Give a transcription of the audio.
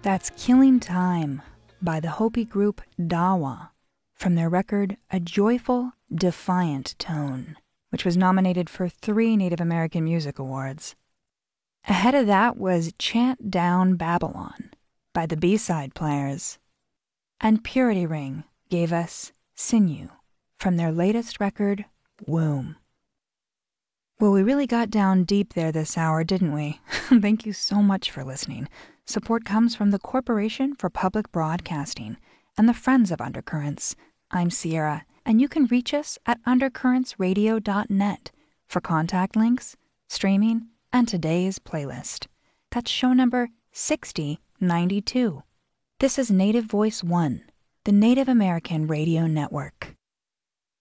That's Killing Time by the Hopi group Dawa from their record A Joyful, Defiant Tone, which was nominated for 3 Native American Music Awards. Ahead of that was Chant Down Babylon by the B-Side Players. And Purity Ring gave us Sinew from their latest record, Womb. Well, we really got down deep there this hour, didn't we? Thank you so much for listening. Support comes from the Corporation for Public Broadcasting and the Friends of Undercurrents. I'm Sierra, and you can reach us at undercurrentsradio.net for contact links, streaming, and today's playlist. That's show number 6092. This is Native Voice One, the Native American Radio Network.